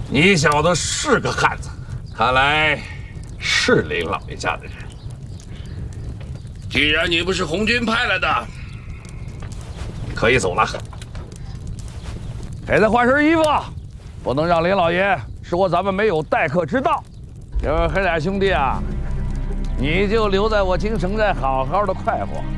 你小子是个汉子，看来是林老爷家的人。 既然你不是红军派来的， 可以走了。 给他换身衣服，不能让林老爷说咱们没有待客之道。这位黑脸兄弟啊，你就留在我京城寨好好的快活。